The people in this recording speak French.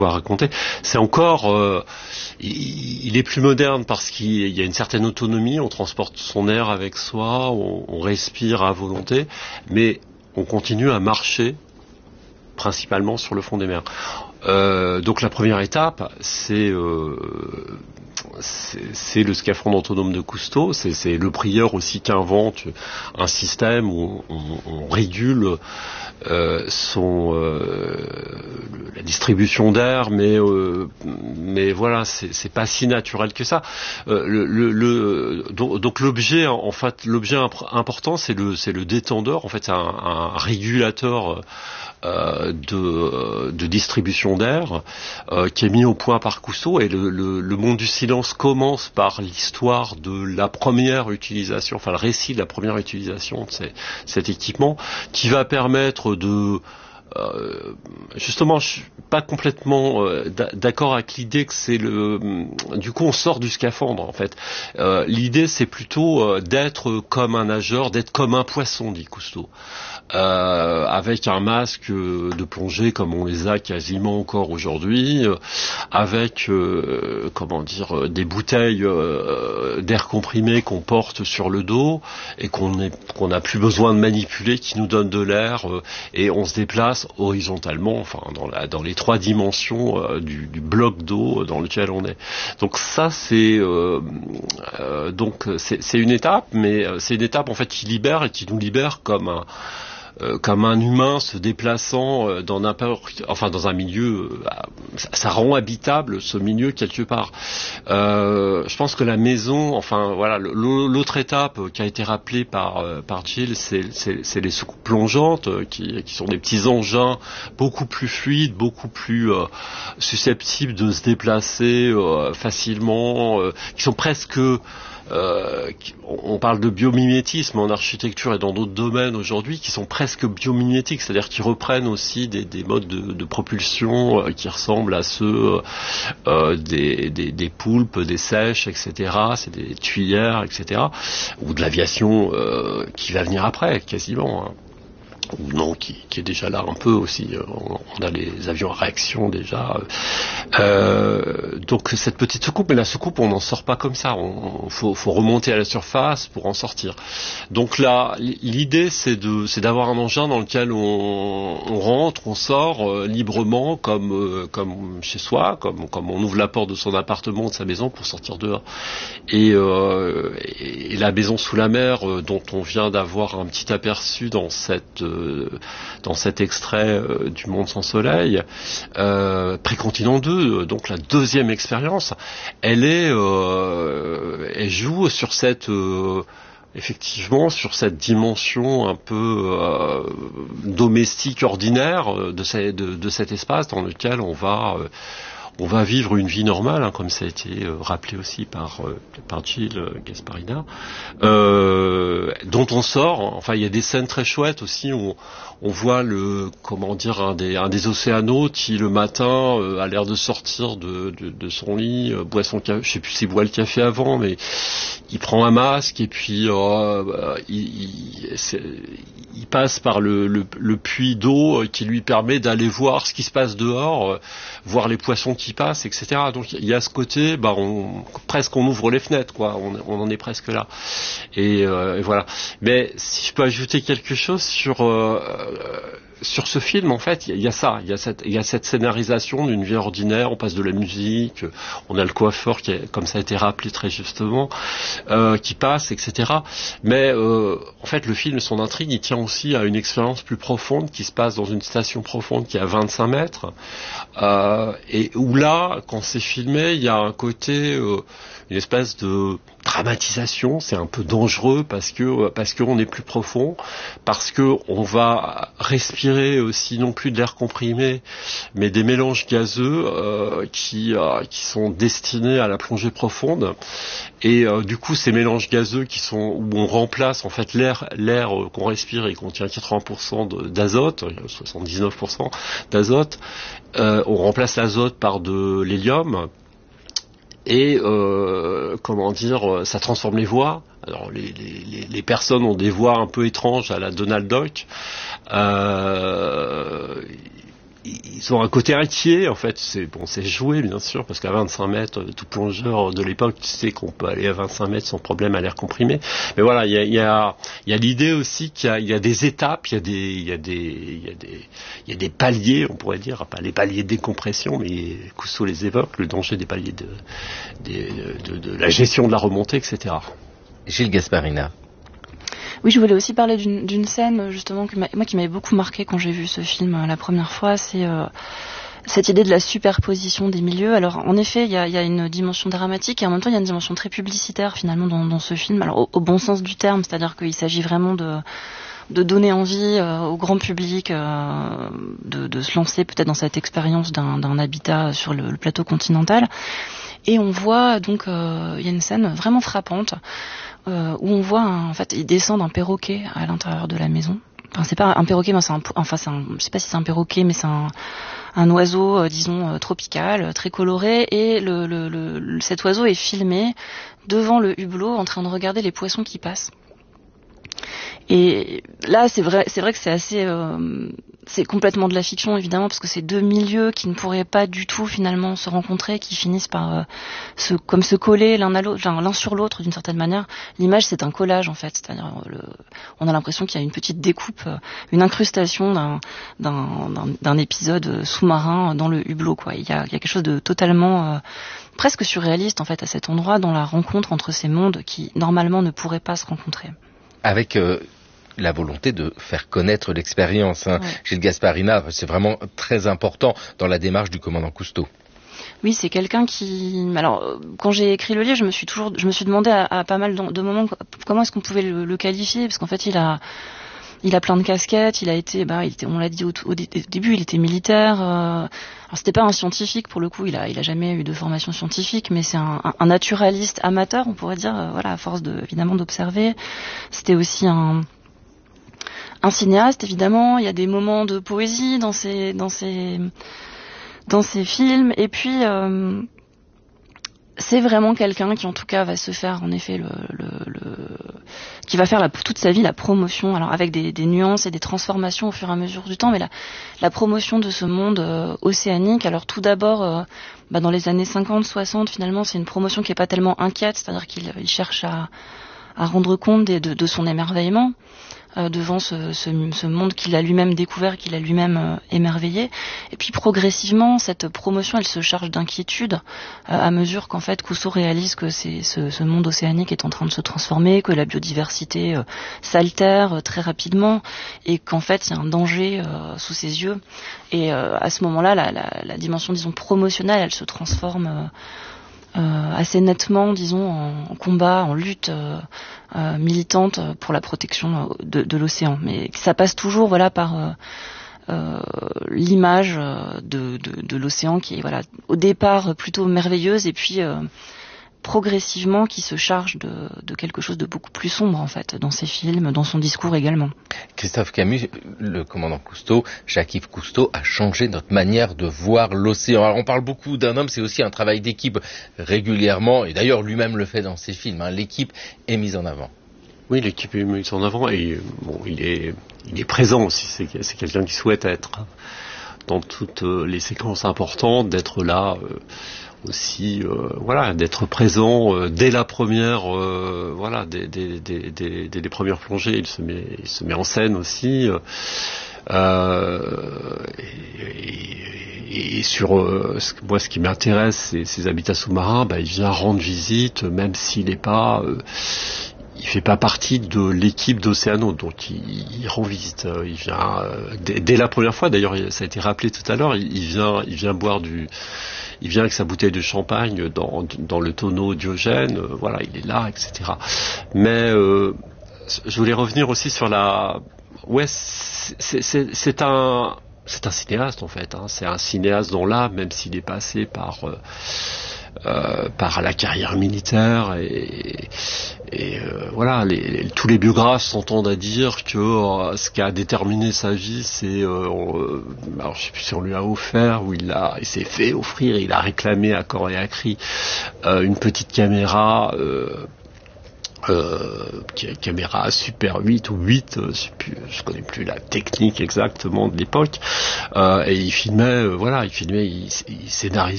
raconter. C'est encore, il est plus moderne parce qu'il y a une certaine autonomie, on transporte son air avec soi, on respire à volonté, mais on continue à marcher principalement sur le fond des mers. Donc la première étape, c'est le scaphandre autonome de Cousteau, c'est le prieur aussi qui invente un système où on régule la distribution d'air, mais voilà, c'est pas si naturel que ça. Donc l'objet, en fait, l'objet important, c'est le détendeur. En fait, c'est un régulateur de distribution d'air qui est mis au point par Cousteau, et le monde du silence commence par l'histoire de la première utilisation, enfin le récit de la première utilisation de cet équipement, qui va permettre de justement, je suis pas complètement d'accord avec l'idée que c'est du coup on sort du scaphandre en fait. L'idée c'est plutôt d'être comme un nageur, d'être comme un poisson, dit Cousteau. Avec un masque de plongée comme on les a quasiment encore aujourd'hui, avec des bouteilles d'air comprimé qu'on porte sur le dos et qu'on n'a plus besoin de manipuler, qui nous donnent de l'air, et on se déplace horizontalement, enfin dans les 3 dimensions du bloc d'eau dans lequel on est. Donc ça c'est une étape, mais c'est une étape en fait qui libère et qui nous libère comme un humain se déplaçant dans un milieu, ça rend habitable ce milieu quelque part. Je pense que la maison, enfin voilà, l'autre étape qui a été rappelée par Gilles, c'est les soucoupes plongeantes qui sont des petits engins beaucoup plus fluides, beaucoup plus susceptibles de se déplacer facilement, qui sont presque on parle de biomimétisme en architecture et dans d'autres domaines aujourd'hui, qui sont presque biomimétiques, c'est-à-dire qui reprennent aussi des modes de propulsion qui ressemblent à ceux des poulpes, des sèches, etc. C'est des tuyères, etc. Ou de l'aviation qui va venir après, quasiment, hein. Ou non, qui est déjà là un peu aussi. On a les avions à réaction déjà. Donc cette petite soucoupe, mais la soucoupe, on n'en sort pas comme ça. Faut remonter à la surface pour en sortir. Donc là, l'idée, c'est d'avoir un engin dans lequel on rentre, on sort librement, comme chez soi, comme on ouvre la porte de son appartement, de sa maison, pour sortir dehors. Et la maison sous la mer, dont on vient d'avoir un petit aperçu dans cet extrait du Monde sans soleil, Précontinent 2, donc la deuxième expérience, elle joue sur effectivement sur cette dimension un peu domestique, ordinaire de cet espace dans lequel on va vivre une vie normale, hein, comme ça a été rappelé aussi par Gilles Gasparina, dont on sort. Enfin, il y a des scènes très chouettes aussi où on voit un des océanautes qui le matin a l'air de sortir de son lit, boit son café, je sais plus s'il boit le café avant, mais il prend un masque et puis il passe par le puits d'eau qui lui permet d'aller voir ce qui se passe dehors, voir les poissons qui passent, etc. Donc il y a ce côté, presque on ouvre les fenêtres, quoi. On en est presque là. Et voilà. Mais si je peux ajouter quelque chose sur ce film, en fait, il y a ça, il y a cette scénarisation d'une vie ordinaire. On passe de la musique, on a le coiffeur qui, comme ça a été rappelé très justement, qui passe, etc. Mais en fait, le film, son intrigue, il tient aussi à une expérience plus profonde qui se passe dans une station profonde qui est à 25 mètres, et où là, quand c'est filmé, il y a un côté, une espèce de dramatisation. C'est un peu dangereux parce que on est plus profond, parce que on va respirer aussi non plus de l'air comprimé, mais des mélanges gazeux qui sont destinés à la plongée profonde. Et du coup, ces mélanges gazeux où on remplace en fait l'air qu'on respire, et contient 80% d'azote, 79% d'azote, on remplace l'azote par de l'hélium. Et ça transforme les voix. Alors les personnes ont des voix un peu étranges à la Donald Duck. ils ont un côté inquiet, en fait. C'est joué, bien sûr, parce qu'à 25 mètres, tout plongeur de l'époque, tu sais qu'on peut aller à 25 mètres sans problème à l'air comprimé. Mais voilà, il y a l'idée aussi qu'il y a des étapes, il y a des paliers, on pourrait dire, pas les paliers de décompression, mais Cousteau les évoque, le danger des paliers de la gestion de la remontée, etc. Gilles Gasparina. Oui, je voulais aussi parler d'une scène justement qui m'avait beaucoup marqué quand j'ai vu ce film la première fois. C'est cette idée de la superposition des milieux. Alors en effet, il y a une dimension dramatique et en même temps il y a une dimension très publicitaire finalement dans ce film. Alors au bon sens du terme, c'est-à-dire qu'il s'agit vraiment de donner envie au grand public de se lancer peut-être dans cette expérience d'un habitat sur le plateau continental. Et on voit donc il y a une scène vraiment frappante. Où on voit en fait il descend d'un perroquet à l'intérieur de la maison. Enfin c'est pas un perroquet, mais je sais pas si c'est un perroquet, mais c'est un oiseau disons tropical, très coloré, et cet oiseau est filmé devant le hublot en train de regarder les poissons qui passent. Et là c'est vrai que c'est assez c'est complètement de la fiction évidemment, parce que c'est deux milieux qui ne pourraient pas du tout finalement se rencontrer, qui finissent par se coller l'un sur l'autre d'une certaine manière. L'image c'est un collage en fait, c'est-à-dire on a l'impression qu'il y a une petite découpe, une incrustation d'un épisode sous-marin dans le hublot quoi. Il y a quelque chose de totalement presque surréaliste en fait à cet endroit, dans la rencontre entre ces mondes qui normalement ne pourraient pas se rencontrer. Avec la volonté de faire connaître l'expérience. Ouais. Gilles Gasparina, c'est vraiment très important dans la démarche du commandant Cousteau. Oui, c'est quelqu'un qui... Alors, quand j'ai écrit le livre, je me suis demandé à pas mal de moments comment est-ce qu'on pouvait le qualifier, parce qu'en fait, il a plein de casquettes. Il était, on l'a dit au début, il était militaire. Alors, c'était pas un scientifique pour le coup. Il a jamais eu de formation scientifique, mais c'est un naturaliste amateur, on pourrait dire. Voilà, à force évidemment d'observer. C'était aussi un cinéaste, évidemment. Il y a des moments de poésie dans ses films. Et puis, c'est vraiment quelqu'un qui, en tout cas, va se faire, en effet, qui va faire toute sa vie la promotion, alors avec des nuances et des transformations au fur et à mesure du temps, mais la promotion de ce monde océanique. Alors tout d'abord, dans les années 50-60, finalement, c'est une promotion qui est pas tellement inquiète, c'est-à-dire qu'il cherche à rendre compte de son émerveillement devant ce monde qu'il a lui-même découvert, qu'il a lui-même émerveillé. Et puis progressivement, cette promotion, elle se charge d'inquiétude à mesure qu'en fait Cousteau réalise que ce monde océanique est en train de se transformer, que la biodiversité s'altère très rapidement, et qu'en fait il y a un danger sous ses yeux. Et à ce moment-là, la dimension, disons, promotionnelle, elle se transforme assez nettement, disons, en combat, en lutte militante pour la protection de l'océan. Mais ça passe toujours, voilà, par l'image de l'océan qui est, voilà, au départ plutôt merveilleuse, et puis progressivement qui se charge de quelque chose de beaucoup plus sombre en fait, dans ses films, dans son discours également. Christophe Camus, le commandant Cousteau, Jacques-Yves Cousteau, a changé notre manière de voir l'océan. Alors on parle beaucoup d'un homme, c'est aussi un travail d'équipe régulièrement, et d'ailleurs lui-même le fait dans ses films, l'équipe est mise en avant. Oui, l'équipe est mise en avant, et il est présent aussi, c'est quelqu'un qui souhaite être dans toutes les séquences importantes, d'être là aussi, d'être présent dès la première, dès les premières plongées. Il se met en scène aussi, et sur ce qui m'intéresse, c'est ces habitats sous-marins. Il vient rendre visite, même s'il n'est pas il fait pas partie de l'équipe d'Océano, donc il rend visite. Il vient dès la première fois. D'ailleurs, ça a été rappelé tout à l'heure. Il vient boire il vient avec sa bouteille de champagne dans le tonneau Diogène. Il est là, etc. Mais je voulais revenir aussi sur c'est un cinéaste en fait. C'est un cinéaste dont là, même s'il est passé par la carrière militaire tous les biographes s'entendent à dire que ce qui a déterminé sa vie, c'est alors je sais plus si on lui a offert ou il s'est fait offrir, il a réclamé à corps et à cri une petite caméra caméra Super 8 ou 8, je connais plus la technique exactement de l'époque, et il filmait, il scénarisait